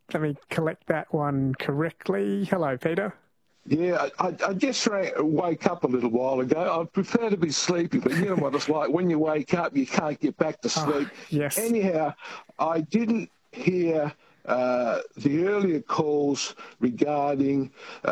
let me collect that one correctly. Hello, Peter. Yeah, I just wake up a little while ago. I prefer to be sleeping, but you know what it's like. When you wake up, you can't get back to sleep. Yes. Anyhow, I didn't hear the earlier calls regarding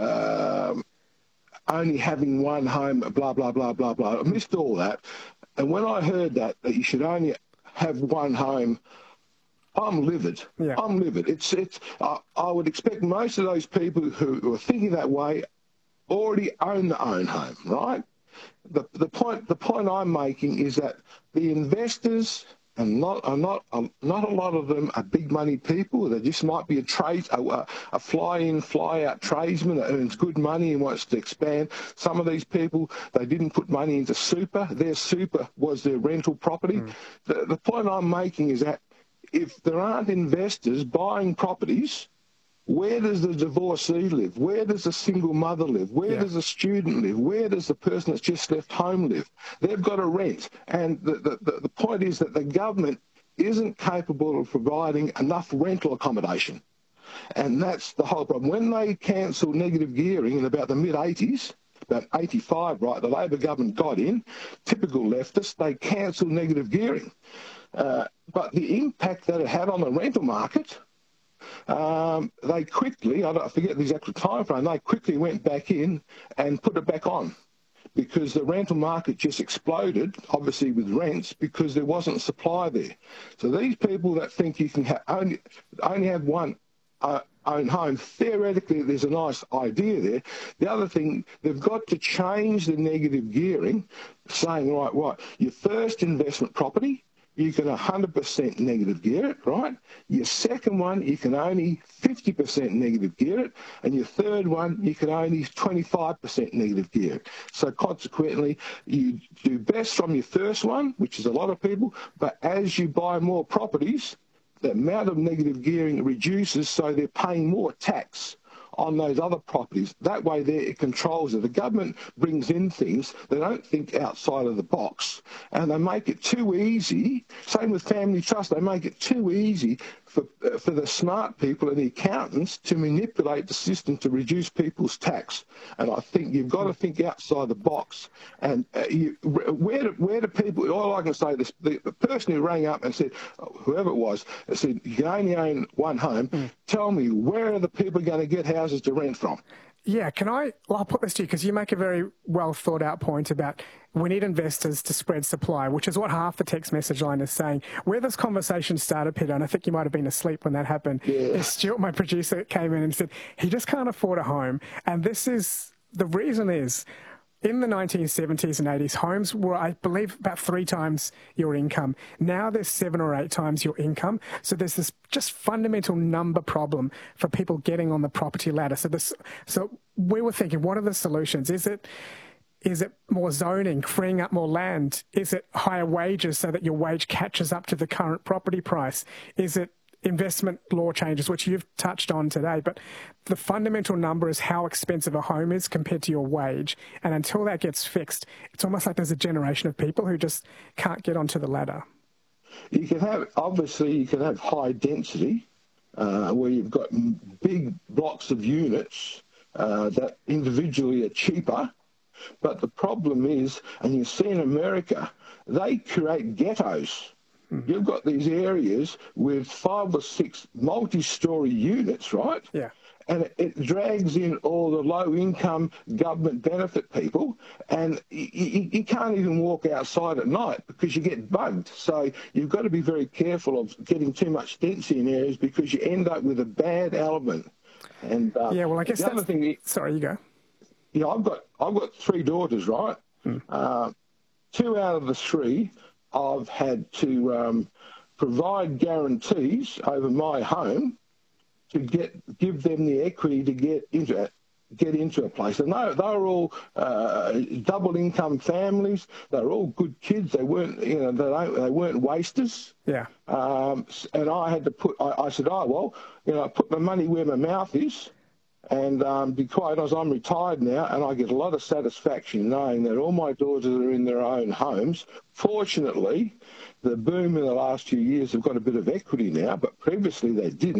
only having one home, blah, blah, blah, blah, blah. I missed all that. And when I heard that you should only have one home, I'm livid. Yeah. I'm livid. I would expect most of those people who are thinking that way already own their own home, right? The point I'm making is that the investors, and not a lot of them are big money people. They just might be a fly-in, fly-out tradesman that earns good money and wants to expand. Some of these people, they didn't put money into super. Their super was their rental property. The point I'm making is that if there aren't investors buying properties, where does the divorcee live? Where does the single mother live? Where does the student live? Where does the person that's just left home live? They've got to rent. And the point is that the government isn't capable of providing enough rental accommodation. And that's the whole problem. When they cancelled negative gearing in about the mid-80s, about 85, right, the Labor government got in, typical leftists, they cancelled negative gearing. But the impact that it had on the rental market, they quickly, I forget the exact time frame, they quickly went back in and put it back on because the rental market just exploded, obviously with rents, because there wasn't supply there. So these people that think you can only have one own home, theoretically there's a nice idea there. The other thing, they've got to change the negative gearing, saying, right, your first investment property, you can 100% negative gear it, right? Your second one, you can only 50% negative gear it. And your third one, you can only 25% negative gear it. So consequently, you do best from your first one, which is a lot of people, but as you buy more properties, the amount of negative gearing reduces, so they're paying more tax on those other properties. That way there it controls it. The government brings in things, they don't think outside of the box, and they make it too easy. Same with family trust, they make it too easy for the smart people and the accountants to manipulate the system to reduce people's tax. And I think you've got to think outside the box. And where do people, all I can say, the person who rang up and said, whoever it was, said, you can only own one home, tell me, where are the people going to get houses to rent from? Yeah, I'll put this to you because you make a very well thought out point about we need investors to spread supply, which is what half the text message line is saying. Where this conversation started, Peter, and I think you might have been asleep when that happened, is Stuart, my producer, came in and said he just can't afford a home. And the reason is, in the 1970s and 80s, homes were, I believe, about 3 times your income. Now there's 7 or 8 times your income. So there's this just fundamental number problem for people getting on the property ladder. So we were thinking, what are the solutions? Is it more zoning, freeing up more land? Is it higher wages so that your wage catches up to the current property price? Is it investment law changes, which you've touched on today? But the fundamental number is how expensive a home is compared to your wage. And until that gets fixed, it's almost like there's a generation of people who just can't get onto the ladder. You can have high density, where you've got big blocks of units that individually are cheaper. But the problem is, and you see in America, they create ghettos. You've got these areas with 5 or 6 multi-storey units, right? Yeah. And it drags in all the low-income government benefit people, and you can't even walk outside at night because you get bugged. So you've got to be very careful of getting too much density in areas because you end up with a bad element. And yeah, well, I guess the other thing. Sorry, you go. Yeah, I've got 3 daughters, right? 2 out of the 3. I've had to provide guarantees over my home to give them the equity to get into a place. And they were all double income families. They were all good kids. They weren't, they weren't wasters. Yeah. And I had to I said, put my money where my mouth is. And be quite honest, I'm retired now, and I get a lot of satisfaction knowing that all my daughters are in their own homes. Fortunately, the boom in the last few years have got a bit of equity now, but previously they didn't.